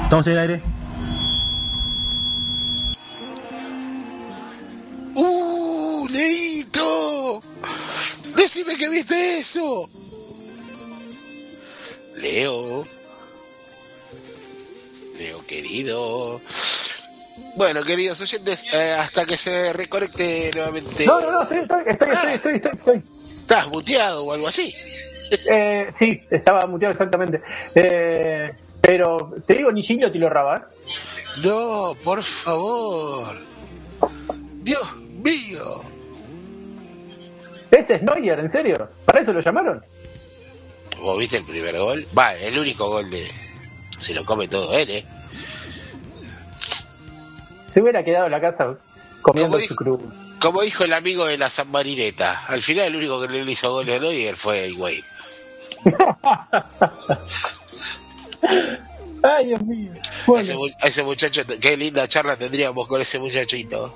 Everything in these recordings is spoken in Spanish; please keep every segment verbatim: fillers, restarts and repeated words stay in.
Estamos en el aire. ¡Uh, Leito! ¡Decime que viste eso! Leo. Leo, querido. Bueno, queridos oyentes, eh, hasta que se reconecte nuevamente. No, no, no, estoy, estoy, estoy, Ah, estoy, estoy, estoy. ¿Estás muteado o algo así? Eh, sí, estaba muteado exactamente. Eh, pero te digo, ni Gigliotti lo raba, ¿eh? No, por favor. Dios mío. Ese es Neuer, ¿en serio? ¿Para eso lo llamaron? ¿Vos viste el primer gol? Va, el único gol de... Se lo come todo él, ¿eh? Se hubiera quedado en la casa comiendo Como su dijo, cruz. como dijo el amigo de la San Marineta, al final el único que le hizo gol a Neuer fue Higuaín. Ay, Dios mío. Bueno. Ese, mu- ese muchacho, qué linda charla tendríamos con ese muchachito.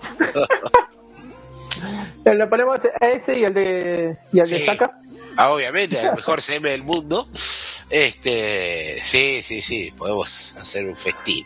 Le ponemos a ese y al de, y al Sí. de Saka. Ah, obviamente, el mejor C M del mundo. Este, sí, sí, sí, podemos hacer un festín.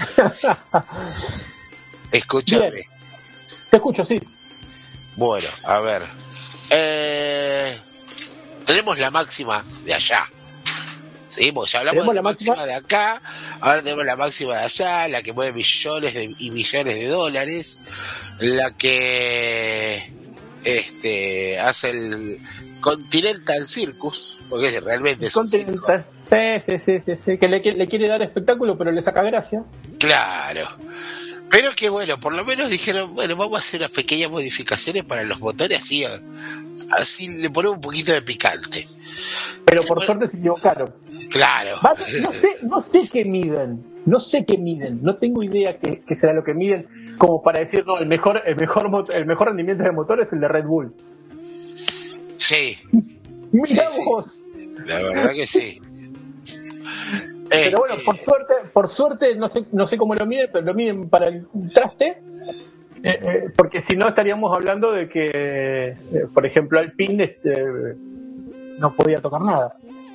Escúchame. Bien. Te escucho, sí. Bueno, a ver. Eh, tenemos la máxima de allá. Sí, porque ya hablamos Tenemos de la la máxima máxima de acá, ahora tenemos la máxima de allá, la que mueve millones de, y millones de dólares, la que este hace el Continental Circus, porque realmente es un circo. Continental. Sí, sí, sí, sí, sí. Que le, qui- le quiere dar espectáculo, pero le saca gracia. Claro. Pero que bueno, por lo menos dijeron, bueno, vamos a hacer unas pequeñas modificaciones para los motores, así, así le ponemos un poquito de picante. Pero por Bueno, suerte se equivocaron. claro. Va- No sé, no sé qué miden. No sé qué miden. No tengo idea qué, qué será lo que miden. Como para decir, no, el mejor, el mejor, mot- el mejor rendimiento de motor es el de Red Bull. Sí, Mirá Sí, sí. vos. la verdad que sí. Pero bueno, Este, por suerte, por suerte, no sé, no sé cómo lo miden, pero lo miden para el traste. Eh, eh, porque si no estaríamos hablando de que, eh, por ejemplo, Alpine este, no podía tocar nada.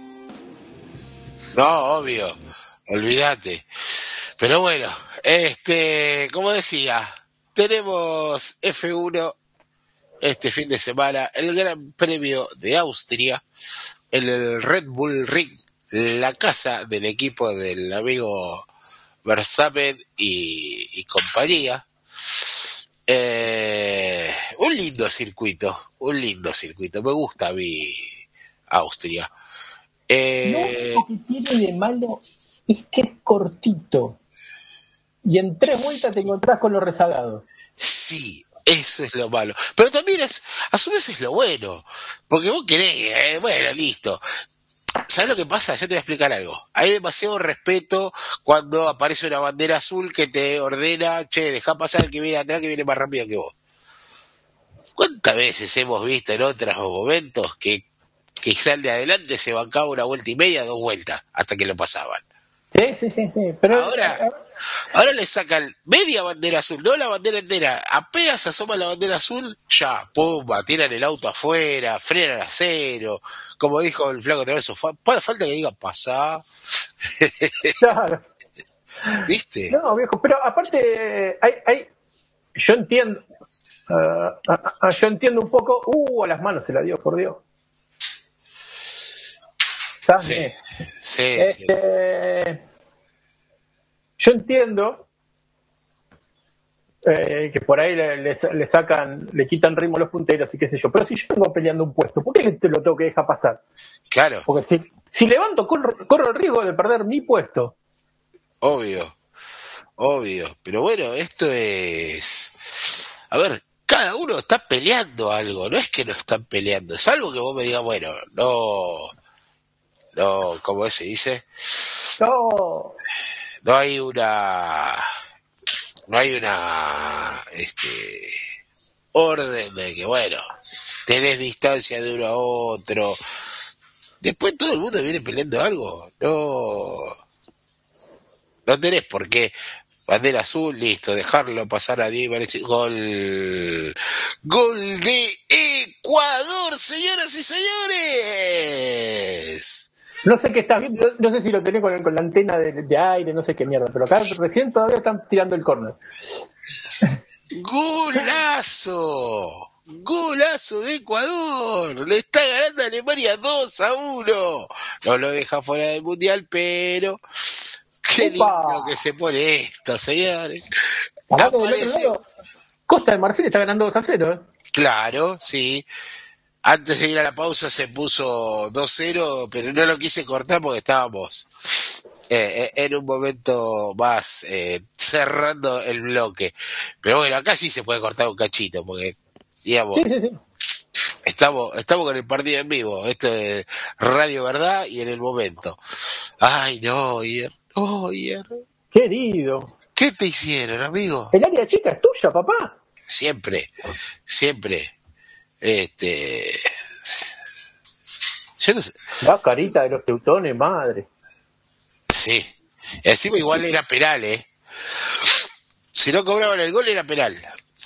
no, obvio, olvídate. Pero bueno, este, como decía, tenemos F uno este fin de semana, el Gran Premio de Austria, en el Red Bull Ring, la casa del equipo del amigo Verstappen y, y compañía. Eh, un lindo circuito, un lindo circuito, me gusta a mí Austria. Lo Eh, único que tiene de malo es que es cortito. Y en tres vueltas te encontrás con los rezagados. sí, eso es lo malo. Pero también es, a su vez es lo bueno. Porque vos querés, eh, bueno, listo. ¿Sabes lo que pasa? Yo te voy a explicar algo. Hay demasiado respeto cuando aparece una bandera azul que te ordena, che, dejá pasar el que viene atrás, que viene más rápido que vos. ¿Cuántas veces hemos visto en otros momentos que, que sal de adelante se bancaba una vuelta y media, dos vueltas, hasta que lo pasaban? Sí, sí, sí, sí. Pero Ahora, ahora le sacan media bandera azul, no la bandera entera. Apenas asoma la bandera azul, ya, pumba, tiran el auto afuera, frenan a cero. Como dijo el flaco Traverso, fa- falta que diga pasá. claro. ¿Viste? No, viejo, pero aparte, hay, hay, yo entiendo, ah, ah, ah, yo entiendo un poco, uh, a las manos se la dio, por Dios. ¿Sabes? Sí, sí, sí. Este, yo entiendo eh, que por ahí le, le, le sacan, le quitan ritmo a los punteros y qué sé yo, pero si yo vengo peleando un puesto, ¿por qué te lo tengo que dejar pasar? Claro, Porque si, si levanto, corro, corro el riesgo de perder mi puesto. obvio, obvio. Pero bueno, esto es... A ver, cada uno está peleando algo, no es que no están peleando, es algo que vos me digas, bueno, no... No, ¿cómo se dice? No, No hay una... No hay una... Este... Orden de que, bueno, tenés distancia de uno a otro. Después todo el mundo viene peleando algo. No... No tenés por qué. Bandera azul, listo, dejarlo pasar a diez, parece gol. Gol de Ecuador, señoras y señores. No sé qué estás viendo, no sé si lo tenés con, con la antena de, de aire, no sé qué mierda, pero acá recién todavía están tirando el córner. ¡Golazo! ¡Golazo de Ecuador! Le está ganando a Alemania dos a uno. No lo deja fuera del mundial, pero qué ¡Upa! lindo que se pone esto, señores. Aparte del otro Aparece, lado, Costa de Marfil está ganando dos a cero, ¿eh? claro, sí. Antes de ir a la pausa se puso dos cero, pero no lo quise cortar porque estábamos eh, eh, en un momento más eh, cerrando el bloque. Pero bueno, acá sí se puede cortar un cachito, porque, digamos, Sí, sí, sí. estamos, estamos con el partido en vivo. Esto es Radio Verdad y en el momento. Ay, no, Ier, no, Ier. Querido. ¿Qué te hicieron, amigo? El área chica es tuya, papá. Siempre, siempre. Este. Yo no sé. La carita de los teutones, madre. Sí. Encima igual era penal, ¿eh? Si no cobraban el gol era penal.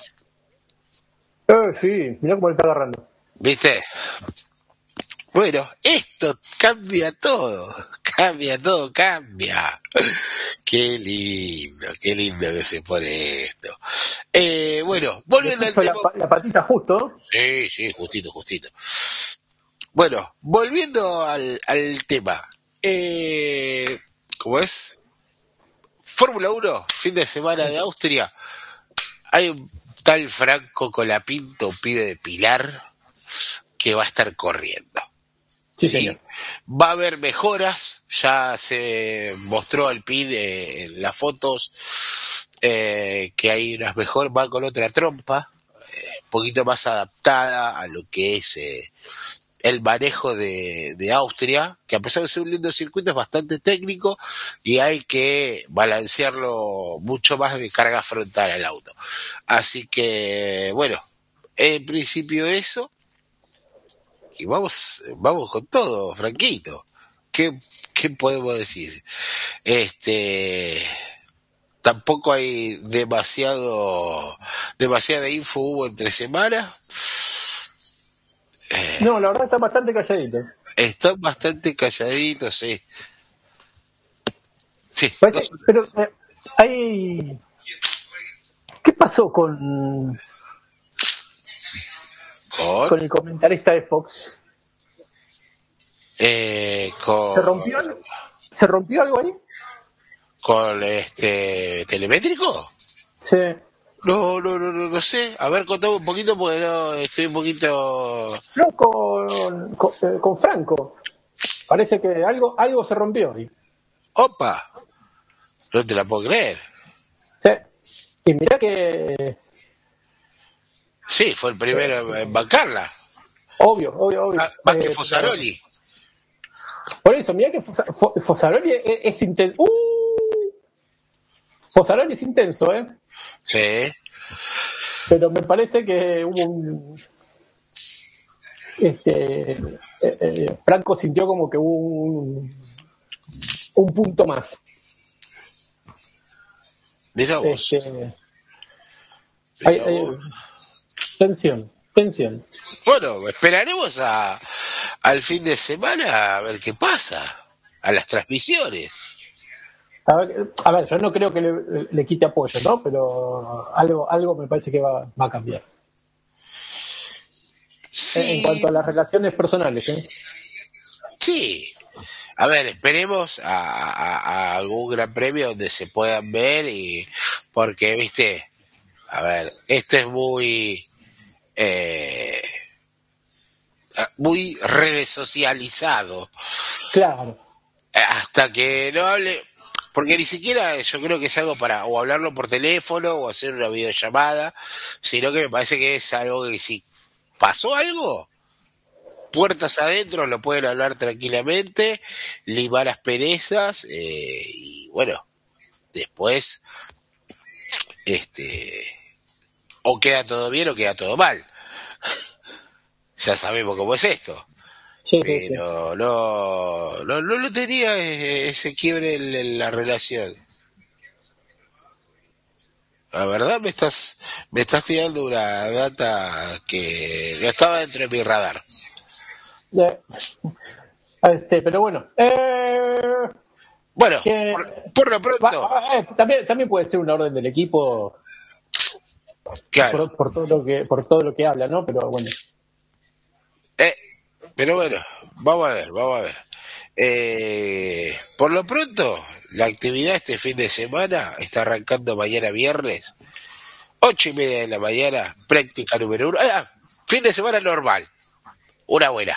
Eh, sí, mirá cómo le está agarrando. ¿Viste? Bueno, esto cambia todo. Cambia todo, cambia. Qué lindo, qué lindo que se pone esto. Eh, bueno, volviendo al La, tema. la patita justo. Sí, sí, justito, justito. Bueno, volviendo al, al tema. Eh, ¿Cómo es? Fórmula uno, fin de semana de Austria. Hay un tal Franco Colapinto, un pibe de Pilar, que va a estar corriendo. Sí, ¿Sí? señor. Va a haber mejoras, ya se mostró al P I D en las fotos eh, que hay unas mejor, va con otra trompa, eh, un poquito más adaptada a lo que es eh, el manejo de, de Austria, que a pesar de ser un lindo circuito es bastante técnico y hay que balancearlo mucho más de carga frontal al auto. Así que, bueno, en principio eso. Y vamos, vamos con todo, Franquito. ¿Qué, qué podemos decir? Este, tampoco hay demasiado, demasiada info hubo entre semanas. Eh, No, la verdad está bastante calladito. están bastante calladitos, sí. Sí. Parece, No, pero eh, hay... ¿Qué pasó con, con, con el comentarista de Fox? eh, con, ¿Se rompió algo? ¿Se rompió algo ahí? con este telemétrico. Sí. No, no, no, no, no sé. A ver, contame un poquito porque no, estoy un poquito. No, con, con, eh, con Franco. Parece que algo, algo se rompió ahí. ¡Opa! No te la puedo creer. Sí. Y mirá que... Sí, fue el primero en bancarla. Obvio, obvio, obvio. Más, más que Eh, Fosaroli. Por eso, mirá que Fosa- Fo- Fosaroli es, es intenso. ¡Uh! Fosaroli es intenso, ¿eh? Sí. Pero me parece que hubo un... Este, eh, eh, Franco sintió como que hubo un, un punto más. Mira vos. Este, hay, Mirá hay- vos. tensión, tensión. Bueno, esperaremos a, al fin de semana a ver qué pasa. A las transmisiones. A ver, a ver, yo no creo que le, le quite apoyo, ¿no? Pero algo, algo me parece que va, va a cambiar. En, en Sí, cuanto a las relaciones personales, ¿eh? sí. A ver, esperemos a, a- a algún gran premio donde se puedan ver y porque, viste, a ver, esto es muy eh, muy redes socializado. Claro. Hasta que no hable, porque ni siquiera yo creo que es algo para o hablarlo por teléfono o hacer una videollamada, sino que me parece que es algo que si pasó algo, puertas adentro lo pueden hablar tranquilamente, limar asperezas eh, y bueno, después este o queda todo bien o queda todo mal. Ya sabemos cómo es esto. Sí, sí, sí. Pero no, no, no lo tenía eh, ese quiebre en, en la relación. La verdad me estás, me estás tirando una data que no estaba dentro de mi radar. Eh, Este, pero bueno. Eh, Bueno, que, por, por lo pronto. va, eh, también, también puede ser una orden del equipo Claro. por, por todo lo que por todo lo que habla, ¿no? Pero bueno. Eh, pero bueno, vamos a ver, vamos a ver. Eh, por lo pronto, la actividad este fin de semana está arrancando mañana viernes, ocho y media de la mañana, práctica número uno. Ah, fin de semana normal, una buena.